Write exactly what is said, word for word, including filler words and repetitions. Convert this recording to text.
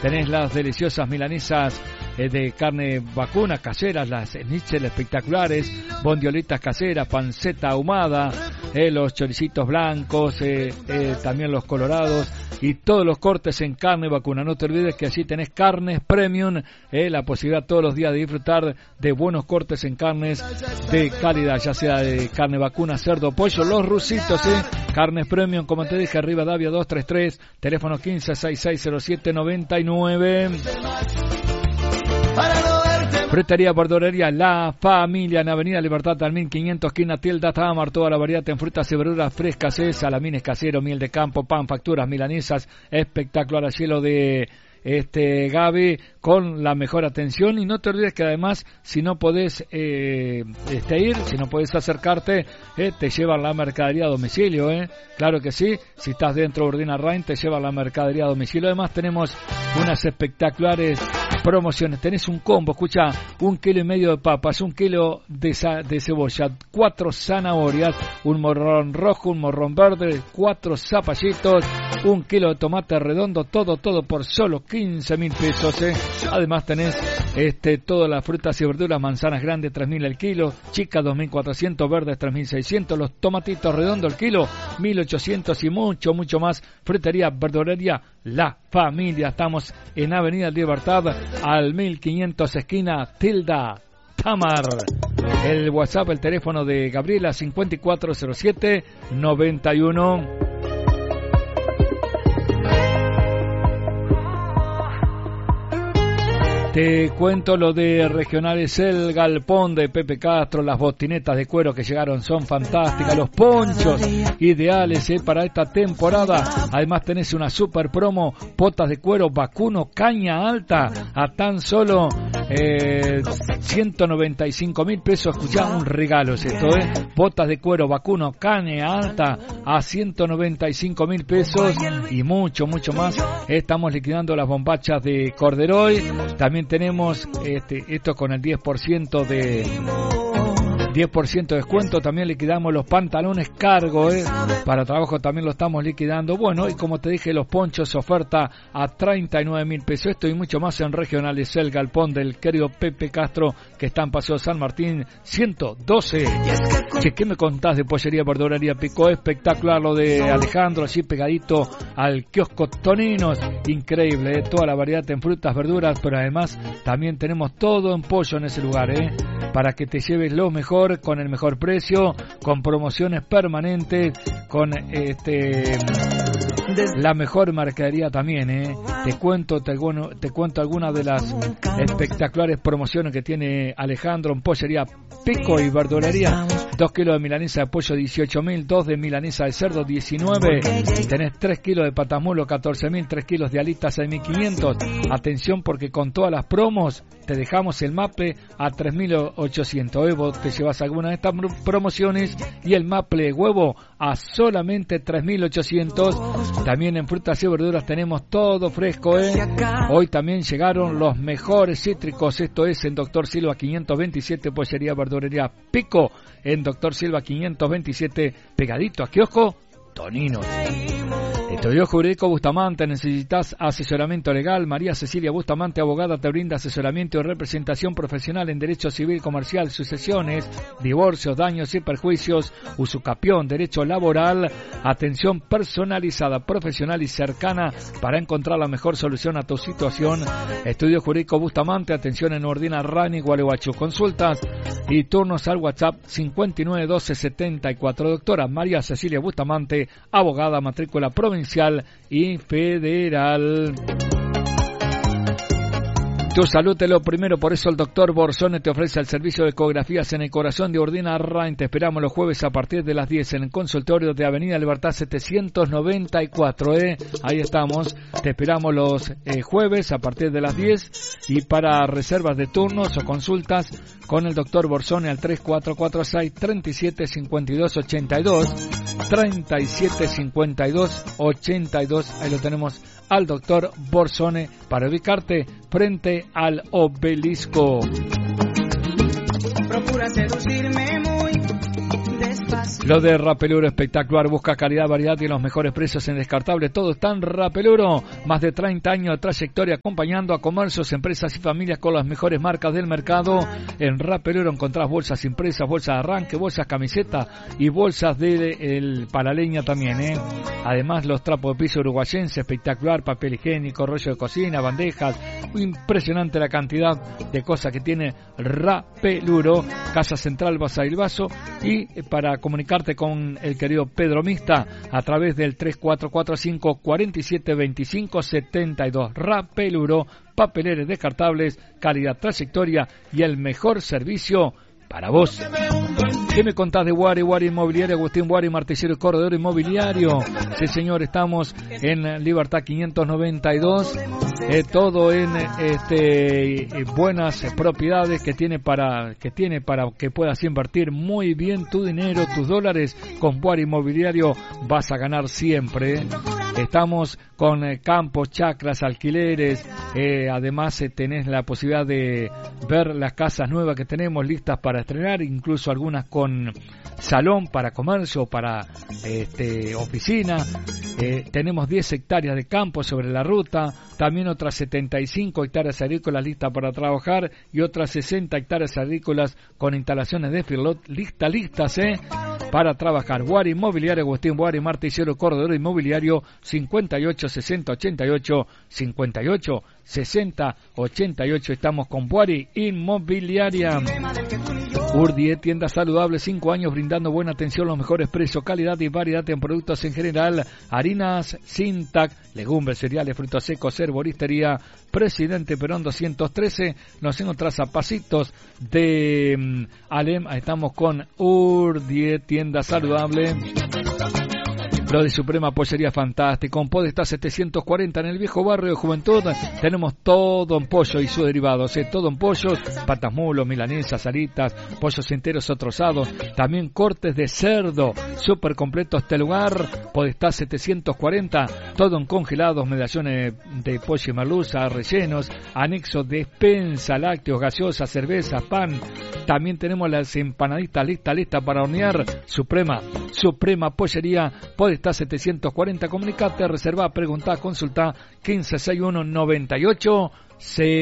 tenés las deliciosas milanesas eh, de carne vacuna caseras, las schnitzel espectaculares, bondiolitas caseras, panceta ahumada, eh, los choricitos blancos, eh, eh, también los colorados y todos los cortes en carne vacuna. No te olvides que allí tenés carnes premium, eh, la posibilidad todos los días de disfrutar de buenos cortes en carnes de calidad, ya sea de carne vacuna, cerdo, pollo, los rusitos, eh, carnes premium, como te dije, Rivadavia doscientos treinta y tres, teléfono quince sesenta y seis cero siete noventa y nueve. Frutería, verdulería La Familia en Avenida Libertad al mil quinientos, esquina Tilda Tamar, toda la variedad en frutas y verduras frescas, eh, salamines caseros, miel de campo, pan, facturas, milanesas, espectacular, a cielo de este Gaby, con la mejor atención. Y no te olvides que además, si no podés eh, este, ir, si no podés acercarte, eh, te llevan la mercadería a domicilio, eh. Claro que sí, si estás dentro de Ordina Rain, te llevan la mercadería a domicilio. Además tenemos unas espectaculares promociones. Tenés un combo, escucha, un kilo y medio de papas, un kilo de, de cebolla, cuatro zanahorias, un morrón rojo, un morrón verde, cuatro zapallitos, un kilo de tomate redondo, todo, todo por solo quince mil pesos, eh. Además tenés este todas las frutas y verduras, manzanas grandes tres mil el kilo, chicas dos mil cuatrocientos, verdes tres mil seiscientos, los tomatitos redondos el kilo mil ochocientos y mucho, mucho más. Frutería, verdulería La Familia. Estamos en Avenida Libertad al mil quinientos, esquina Tilda Tamar. El WhatsApp, el teléfono de Gabriela, cincuenta y cuatro cero siete noventa y uno. Te cuento lo de Regionales El Galpón de Pepe Castro. Las botinetas de cuero que llegaron son fantásticas. Los ponchos ideales eh, para esta temporada. Además tenés una super promo, botas de cuero vacuno caña alta a tan solo eh, ciento noventa y cinco mil pesos. Escuchá, un regalo es esto, eh. Botas de cuero vacuno caña alta a ciento noventa y cinco mil pesos y mucho, mucho más. Estamos liquidando las bombachas de Corderoy. También tenemos este, esto con el diez por ciento de diez por ciento de descuento. También liquidamos los pantalones cargo, eh. Para trabajo también lo estamos liquidando. Bueno, y como te dije, los ponchos, oferta a treinta y nueve mil pesos. Esto y mucho más en Regionales El Galpón del querido Pepe Castro, que está en Paseo San Martín ciento doce. Che, ¿qué me contás de pollería, verdulería Pico? Espectacular lo de Alejandro, así pegadito al kiosco Toninos. Increíble, eh. Toda la variedad en frutas, verduras, pero además también tenemos todo en pollo en ese lugar, eh. Para que te lleves lo mejor, con el mejor precio, con promociones permanentes, con este la mejor mercadería también, eh. Te cuento, te, bueno, te cuento algunas de las espectaculares promociones que tiene Alejandro en pollería Pico y verdulería. Dos kilos de milanesa de pollo dieciocho mil, dos de milanesa de cerdo diecinueve, tenés tres kilos de patamulo catorce mil, tres kilos de alitas seis mil quinientos. Atención, porque con todas las promos te dejamos el maple a tres mil ochocientos. Eh, vos te llevas alguna de estas promociones y el maple huevo a solamente tres mil ochocientos. También en frutas y verduras tenemos todo fresco, eh. Hoy también llegaron los mejores cítricos. Esto es en Doctor Silva quinientos veintisiete, pollería, verdulería Pico. En Doctor Silva quinientos veintisiete, pegadito a kiosco Toninos. Estudio Jurídico Bustamante. ¿Necesitas asesoramiento legal? María Cecilia Bustamante, abogada, te brinda asesoramiento y representación profesional en derecho civil, comercial, sucesiones, divorcios, daños y perjuicios, usucapión, derecho laboral. Atención personalizada, profesional y cercana para encontrar la mejor solución a tu situación. Estudio Jurídico Bustamante, atención en Ordina Rani, Gualeguaychú. Consultas y turnos al WhatsApp cincuenta y nueve doce setenta y cuatro. Doctora María Cecilia Bustamante, abogada, matrícula provincial y federal. Tu salud es lo primero, por eso el doctor Borsone te ofrece el servicio de ecografías en el corazón de Ordina Rain. Te esperamos los jueves a partir de las diez en el consultorio de Avenida Libertad setecientos noventa y cuatro. ¿eh? Ahí estamos, te esperamos los eh, jueves a partir de las diez, y para reservas de turnos o consultas con el doctor Borsone al tres cuatro cuatro seis, tres siete cinco dos ocho dos, tres siete cinco dos ocho dos. Ahí lo tenemos al doctor Borsone para ubicarte frente al obelisco. Procura seducirme muy Lo de Rapeluro espectacular, busca calidad, variedad y los mejores precios en descartables. Todo está en Rapeluro. Más de treinta años de trayectoria acompañando a comercios, empresas y familias con las mejores marcas del mercado. En Rapeluro encontrás bolsas impresas, bolsas de arranque, bolsas camiseta y bolsas de el, para leña también, ¿eh? Además los trapos de piso uruguayense, espectacular, papel higiénico, rollo de cocina, bandejas. Impresionante la cantidad de cosas que tiene Rapeluro. Casa Central Basavilbaso. Y para comunicarte con el querido Pedro Mista a través del tres cuatro cuatro cinco, cuatro siete dos cinco, siete dos. Rapeluro, papeleres descartables, calidad, trayectoria y el mejor servicio para vos. ¿Qué me contás de Wari? Wari Inmobiliario, Agustín Wari, martillero y corredor inmobiliario. Sí, señor, estamos en Libertad quinientos noventa y dos. Eh, todo en este eh, buenas propiedades que tiene para que tiene para que puedas invertir muy bien tu dinero, tus dólares. Con Wari Inmobiliario vas a ganar siempre. Estamos con eh, campos, chacras, alquileres. Eh, además eh, tenés la posibilidad de ver las casas nuevas que tenemos listas para estrenar, incluso algunas con salón para comercio, para este, oficina. Eh, tenemos diez hectáreas de campo sobre la ruta, también otras setenta y cinco hectáreas agrícolas listas para trabajar y otras sesenta hectáreas agrícolas con instalaciones de filot listas, listas, eh, para trabajar. Wari Inmobiliario, Agustín Wari, martillero, corredor inmobiliario, cincuenta y ocho sesenta ochenta y ocho, cincuenta y ocho sesenta ochenta y ocho. Estamos con Wari Inmobiliaria. Urdie, tienda saludable, cinco años brindando buena atención, los mejores precios, calidad y variedad en productos en general, harinas, Sintac, legumbres, cereales, frutos secos, herboristería, Presidente Perón doscientos trece, nos encontrás a pasitos de um, Alem, estamos con Urdie, tienda saludable. Lo de Suprema Pollería Fantástico, en Podestá setecientos cuarenta en el viejo barrio de Juventud. Tenemos todo en pollo y sus derivados, ¿eh? Todo en pollos, patas mulo, milanesas, alitas, pollos enteros o trozados, también cortes de cerdo, súper completo este lugar. Podestá setecientos cuarenta, todo en congelados, medallones de pollo y merluza, rellenos, anexos de despensa, lácteos, gaseosas, cerveza, pan. También tenemos las empanaditas listas, listas para hornear. Suprema, Suprema Pollería, Podestá setecientos cuarenta, comunicate, reserva, pregunta, consulta, quince sesenta y uno noventa y ocho.